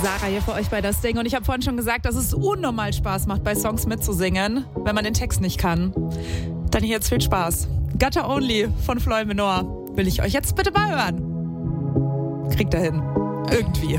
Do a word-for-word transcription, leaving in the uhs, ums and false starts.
Sarah hier für euch bei Das Ding. Und ich habe vorhin schon gesagt, dass es unnormal Spaß macht, bei Songs mitzusingen, wenn man den Text nicht kann. Dann hier jetzt viel Spaß. Gutter Only von Floyd Menor will ich euch jetzt bitte mal hören. Kriegt er hin. Irgendwie.